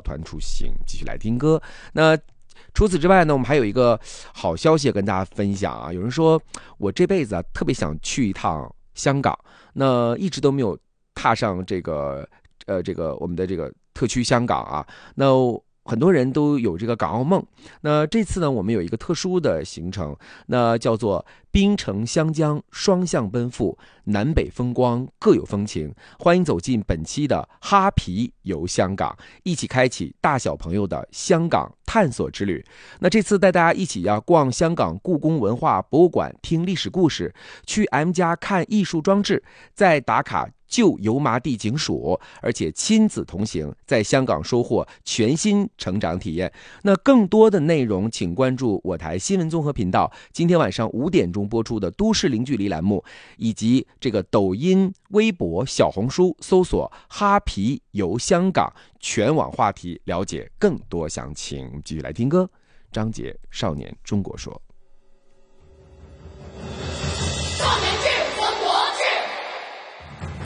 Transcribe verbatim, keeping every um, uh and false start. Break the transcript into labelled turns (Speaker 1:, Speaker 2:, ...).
Speaker 1: 团出行。继续来听歌。那除此之外呢，我们还有一个好消息跟大家分享啊。有人说我这辈子啊特别想去一趟香港，那一直都没有踏上这个呃这个我们的这个特区香港啊。那很多人都有这个港澳梦。那这次呢，我们有一个特殊的行程，那叫做槟城香江双向奔赴，南北风光各有风情。欢迎走进本期的哈皮游香港，一起开启大小朋友的香港探索之旅。那这次带大家一起要逛香港故宫文化博物馆，听历史故事，去 M 家看艺术装置，再打卡旧油麻地警署，而且亲子同行，在香港收获全新成长体验。那更多的内容请关注我台新闻综合频道今天晚上五点钟播出的都市零距离栏目，以及这个抖音、微博、小红书搜索哈皮游香港，全网话题，了解更多详情。继续来听歌，张杰《少年中国说》。